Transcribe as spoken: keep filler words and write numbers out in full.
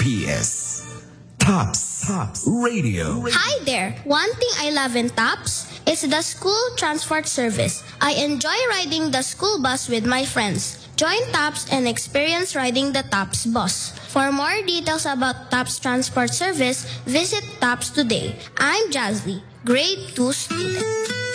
P S. Tops, Tops Radio. Hi there! One thing I love in TOPS is the school transport service. I enjoy riding the school bus with my friends. Join TOPS and experience riding the TOPS bus. For more details about TOPS transport service, visit TOPS today. I'm Jazzy, grade two student.